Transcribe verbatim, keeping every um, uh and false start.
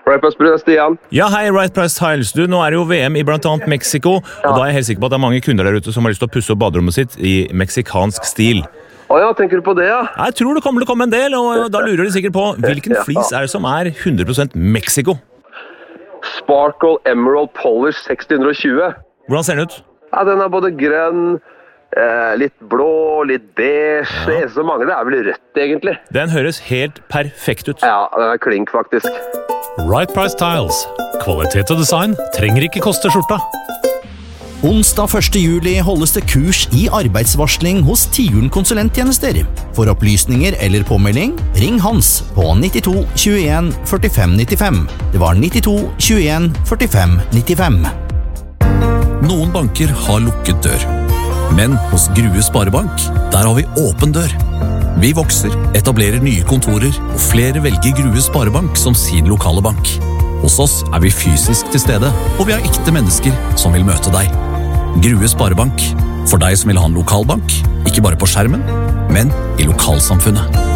Right Price Brun, Stian. Ja, hei, Right Price Tiles. Du, nå er det jo V M i blant annet Mexico, og da er jeg helt sikker på at det er mange kunder der ute som har lyst til å pusse opp baderommet sitt i meksikansk stil. Å ja, tenker du på det, ja? Jeg tror det kommer til å komme en del, og da lurer de sikkert på hvilken flis er det som er hundre prosent Mexico. Sparkle Emerald Polish seks hundre og tjue. Hvordan ser den ut? Ja, den er både grønn, eh, litt blå, litt beige. Ja. Det eneste som mangler er vel rødt, egentlig. Den høres helt perfekt ut. Ja, den er klink, faktisk. Right Price Tiles. Kvalitet og design trenger ikke koste skjorta. Onsdag første juli holdes det kurs i arbeidsvarsling hos Tiuren konsulenttjenester. For opplysninger eller påmelding, ring Hans på nittito tjueen førtifem nittifem. Det var nittito tjueen førtifem nittifem. Noen banker har lukket dør. Men hos Grue Sparebank, der har vi åpen dør. Vi vokser, etablerer nye kontorer, og flere velger Grue Sparebank som sin lokale bank. Hos oss er vi fysisk til stede, og vi har ekte mennesker som vil møte deg. Grue Sparebank, for deg som vil ha en lokalbank, ikke bare på skjermen, men i lokalsamfunnet.